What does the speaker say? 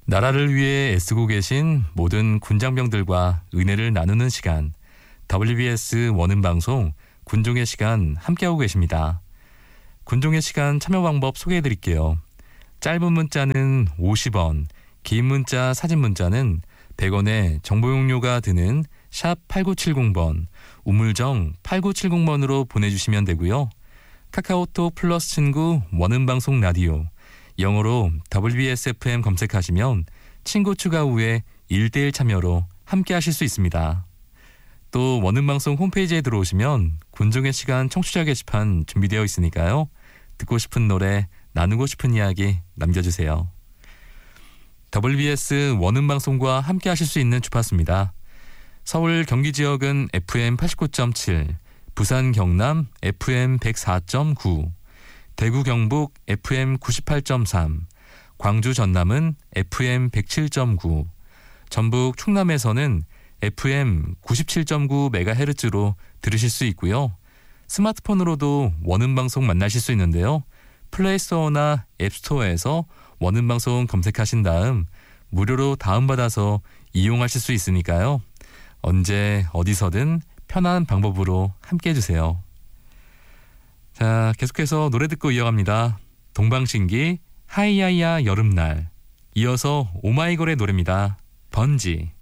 나라를 위해 애쓰고 계신 모든 군장병들과 은혜를 나누는 시간, WBS 원음방송 군종의 시간 함께하고 계십니다. 군종의 시간 참여 방법 소개해드릴게요. 짧은 문자는 50원, 긴 문자 사진 문자는 100원의 정보용료가 드는 샵 8970번, 우물정 8970번으로 보내주시면 되고요. 카카오톡 플러스 친구 원음방송 라디오, 영어로 WBSFM 검색하시면 친구 추가 후에 1대1 참여로 함께 하실 수 있습니다. 또 원음방송 홈페이지에 들어오시면 군종의 시간 청취자 게시판 준비되어 있으니까요. 듣고 싶은 노래, 나누고 싶은 이야기 남겨주세요. WBS 원음방송과 함께 하실 수 있는 주파수입니다. 서울 경기 지역은 FM 89.7, 부산 경남 FM 104.9, 대구 경북 FM 98.3, 광주 전남은 FM 107.9, 전북 충남에서는 FM 97.9MHz로 들으실 수 있고요. 스마트폰으로도 원음방송 만나실 수 있는데요. 플레이스토어나 앱스토어에서 원음방송 검색하신 다음 무료로 다운받아서 이용하실 수 있으니까요. 언제 어디서든 편한 방법으로 함께 해주세요. 자, 계속해서 노래 듣고 이어갑니다. 동방신기 하이야이야 여름날, 이어서 오마이걸의 노래입니다. 번지.